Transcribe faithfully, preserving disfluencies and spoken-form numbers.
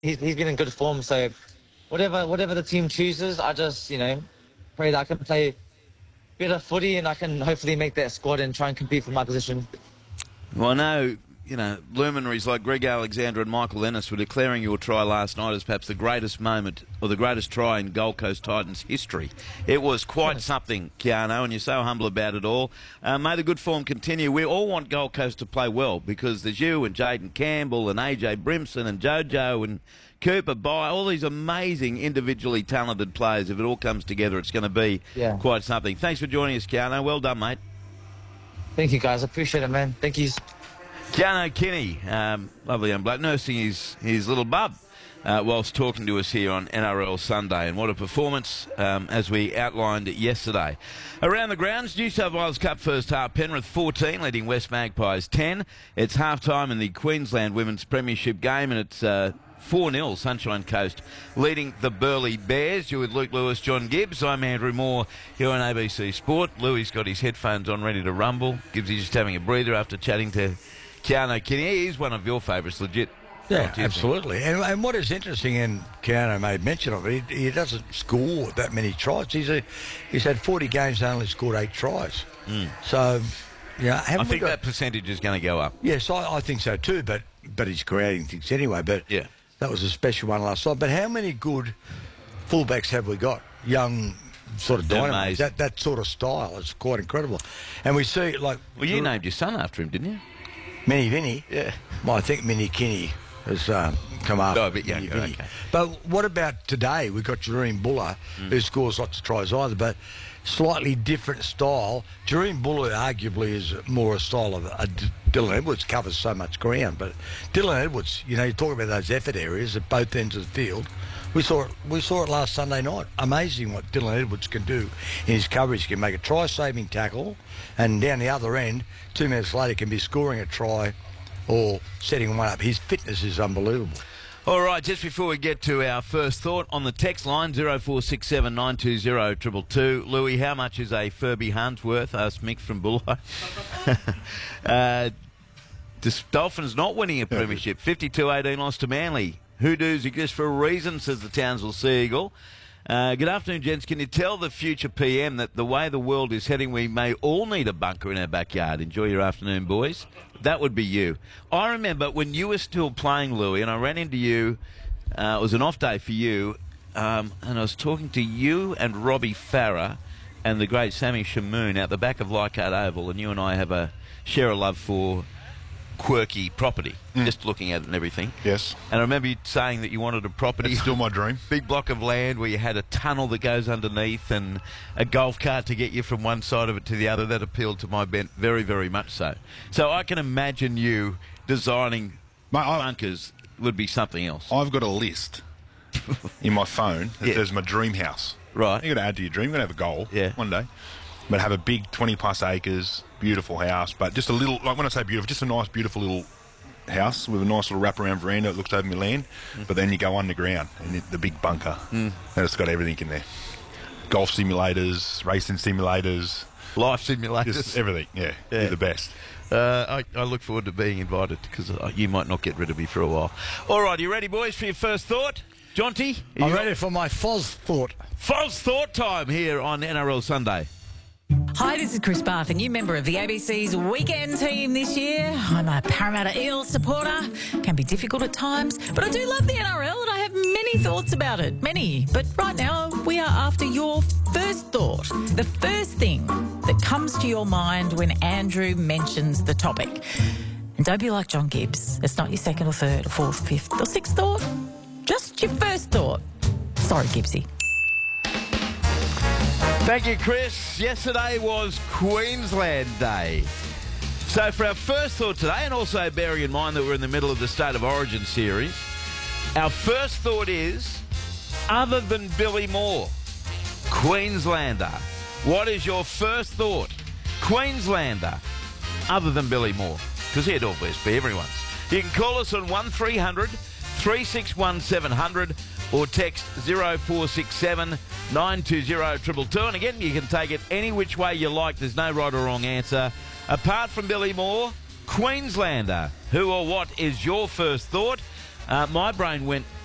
he's he's been in good form. So whatever whatever the team chooses, I just you know pray that I can play better footy and I can hopefully make that squad and try and compete for my position. Well, I know, you know, luminaries like Greg Alexander and Michael Ennis were declaring your try last night as perhaps the greatest moment or the greatest try in Gold Coast Titans history. It was quite something, Keano, and you're so humble about it all. Uh, may the good form continue. We all want Gold Coast to play well because there's you and Jaden Campbell and A J Brimson and Jojo and Cooper By, all these amazing individually talented players. If it all comes together, it's going to be yeah. quite something. Thanks for joining us, Keano. Well done, mate. Thank you, guys. I appreciate it, man. Thank you. Keano Kinney, um, lovely young bloke, nursing his, his little bub uh, whilst talking to us here on N R L Sunday. And what a performance, um, as we outlined yesterday. Around the grounds, New South Wales Cup first half, Penrith fourteen, leading West Magpies ten. It's half-time in the Queensland Women's Premiership game, and it's uh, four nil, Sunshine Coast leading the Burleigh Bears. You're with Luke Lewis, John Gibbs. I'm Andrew Moore here on A B C Sport. Louis got his headphones on ready to rumble. Gibbs is just having a breather after chatting to Keano Kinney. He's one of your favourites, legit. Yeah, absolutely. And, and what is interesting, and Keano made mention of it, he, he doesn't score that many tries. He's a, he's had forty games and only scored eight tries. Mm. So, yeah, I think got, that percentage is going to go up. Yes, I, I think so too, but but he's creating things anyway. But yeah. That was a special one last night. But how many good fullbacks have we got? Young sort of dynamos. That, that sort of style is quite incredible. And we see, like... Well, you named your son after him, didn't you? Minnie Vinnie? Yeah. Well, I think Minnie Kinney has um, come up. Oh, a bit younger, okay. But what about today? We've got Jareen Buller, mm. who scores lots of tries either, but slightly different style. Jareen Buller arguably is more a style of a Dylan Edwards, covers so much ground. But Dylan Edwards, you know, you talk about those effort areas at both ends of the field. We saw it. We saw it last Sunday night. Amazing what Dylan Edwards can do in his coverage. He can make a try-saving tackle, and down the other end, two minutes later, can be scoring a try or setting one up. His fitness is unbelievable. All right, just before we get to our first thought, on the text line, zero four six seven nine two zero two two two. Louis, how much is a Furby Hunt worth? Asked Mick from Bulleye. uh, the Dolphins not winning a premiership. fifty-two eighteen loss to Manly. Hoodoos exist for a reason, says the Townsville Sea Eagle. Uh, good afternoon, gents. Can you tell the future P M that the way the world is heading, we may all need a bunker in our backyard? Enjoy your afternoon, boys. That would be you. I remember when you were still playing, Louis, and I ran into you. Uh, it was an off day for you, um, and I was talking to you and Robbie Farah and the great Sammy Shamoon out the back of Leichhardt Oval, and you and I have a share a love for quirky property, mm. just looking at it and everything. Yes. And I remember you saying that you wanted a property. It's still my dream. Big block of land where you had a tunnel that goes underneath and a golf cart to get you from one side of it to the other. That appealed to my bent very, very much so. So I can imagine you designing Mate, bunkers would be something else. I've got a list in my phone that yeah. says my dream house. Right. You've got to add to your dream. You've got to have a goal yeah. one day. But have a big twenty plus acres, beautiful house, but just a little, like when I say beautiful, just a nice, beautiful little house with a nice little wraparound veranda that looks over my land, mm. but then you go underground and it, the big bunker, mm. and it's got everything in there. Golf simulators, racing simulators. Life simulators. Just everything, yeah. yeah. You're the best. Uh, I, I look forward to being invited because you might not get rid of me for a while. All right, you ready, boys, for your first thought? Jonty? I'm ready for my Foz thought. Foz thought time here on N R L Sunday. Hi, this is Chris Barth, a new member of the A B C's weekend team this year. I'm a Parramatta Eels supporter. Can be difficult at times, but I do love the N R L and I have many thoughts about it. Many. But right now, we are after your first thought. The first thing that comes to your mind when Andrew mentions the topic. And don't be like John Gibbs. It's not your second or third or fourth, fifth or sixth thought. Just your first thought. Sorry, Gibbsy. Thank you, Chris. Yesterday was Queensland Day. So for our first thought today, and also bearing in mind that we're in the middle of the State of Origin series, our first thought is, other than Billy Moore, Queenslander. What is your first thought? Queenslander, other than Billy Moore. Because he'd always be everyone's. You can call us on one three hundred three six one seven hundred or text zero four six seven nine two zero two two two. And again, you can take it any which way you like. There's no right or wrong answer. Apart from Billy Moore, Queenslander. Who or what is your first thought? Uh, my brain went